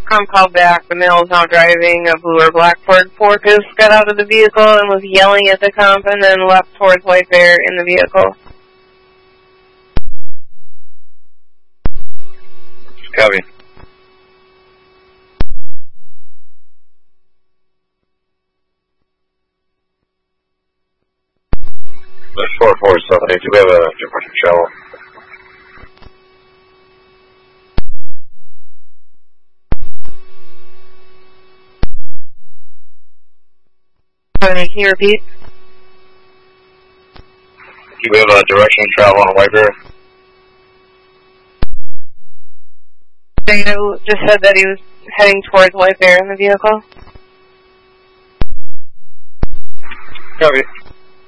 call back. The male is now driving a blue or black Ford Focus, got out of the vehicle and was yelling at the comp and then left towards White Bear in the vehicle. Copy. That's 447. Do we have a departure travel? Can you repeat? Do we have a direction of travel on White Bear? Dana just said that he was heading towards White Bear in the vehicle. Copy.